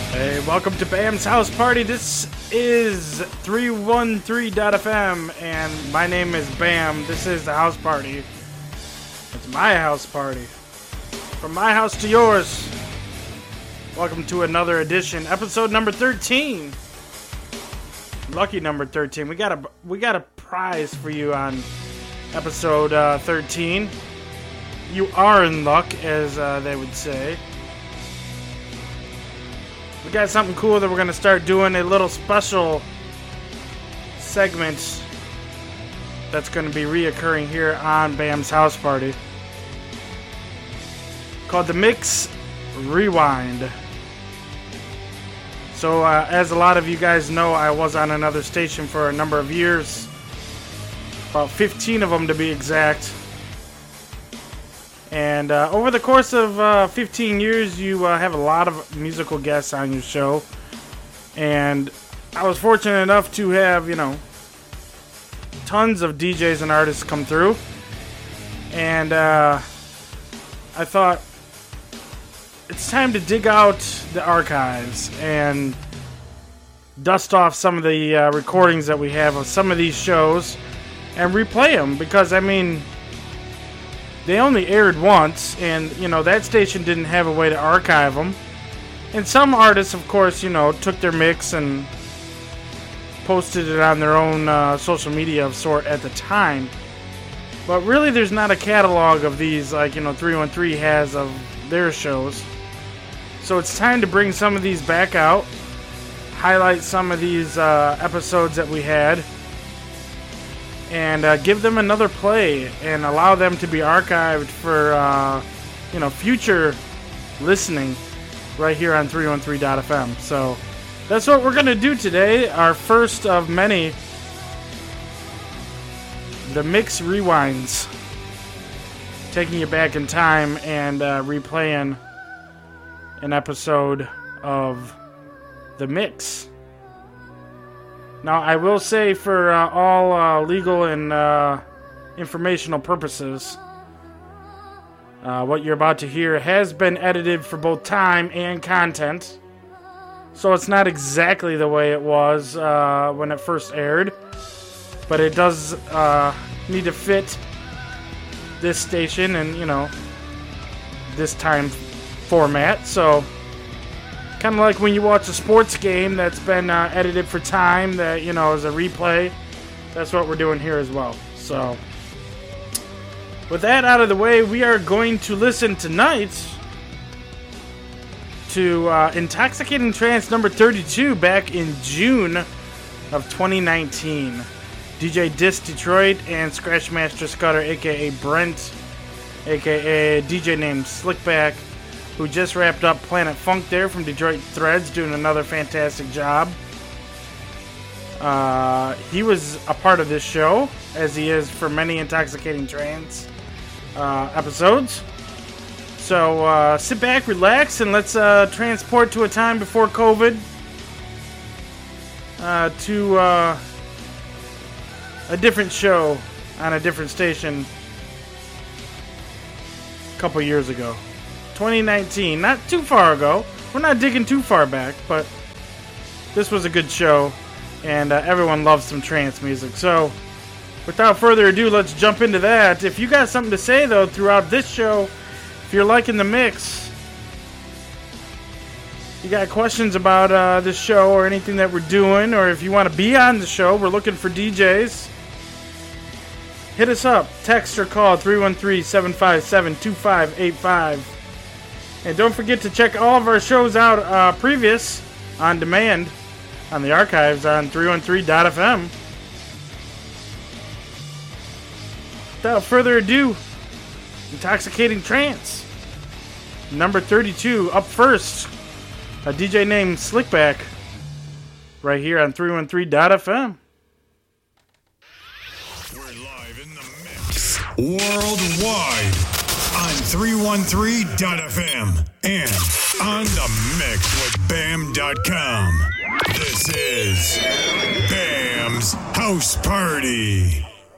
Hey, welcome to Bam's House Party. This is 313.fm, and my name is Bam. This is the house party. It's my house party. From my house to yours. Welcome to another edition, episode number 13. Lucky number 13. We got a prize for you on episode 13. You are in luck, as they would say. We got something cool that we're going to start doing, a little special segment that's going to be reoccurring here on Bam's House Party called the Mix Rewind. So, as a lot of you guys know, I was on another station for a number of years, about 15 of them to be exact. And over the course of 15 years, you have a lot of musical guests on your show. And I was fortunate enough to have, tons of DJs and artists come through. And I thought, it's time to dig out the archives and dust off some of the recordings that we have of some of these shows and replay them. Because, they only aired once, and, that station didn't have a way to archive them. And some artists, of course, took their mix and posted it on their own social media of sort at the time. But really, there's not a catalog of these like, 313 has of their shows. So it's time to bring some of these back out, highlight some of these episodes that we had, and give them another play and allow them to be archived for, future listening right here on 313.fm. So that's what we're going to do today, our first of many, the Mix Rewinds, taking you back in time and replaying an episode of The Mix. Now, I will say for all legal and informational purposes, what you're about to hear has been edited for both time and content. So it's not exactly the way it was when it first aired. But it does need to fit this station and, this time format. So kind of like when you watch a sports game that's been edited for time that, is a replay. That's what we're doing here as well. So, with that out of the way, we are going to listen tonight to Intoxicating Trance number 32 back in June of 2019. DJ Disc Detroit and Scratchmaster Scudder, a.k.a. Brent, a.k.a. DJ named Slickback, who just wrapped up Planet Funk there from Detroit Threads, doing another fantastic job. He was a part of this show, as he is for many Intoxicating Trance episodes. So sit back, relax, and let's transport to a time before COVID to a different show on a different station a couple years ago. 2019, not too far ago. We're not digging too far back, but this was a good show, and everyone loves some trance music. So, without further ado, let's jump into that. If you got something to say, though, throughout this show, if you're liking the mix, you got questions about this show or anything that we're doing, or if you want to be on the show, we're looking for DJs. Hit us up, text or call 313-757-2585. And don't forget to check all of our shows out previous on demand on the archives on 313.fm. Without further ado, Intoxicating Trance number 32 up first. A DJ named Slickback right here on 313.fm. We're live in the mix worldwide on 313.fm and on the mix with Bam.com. This is Bam's House Party.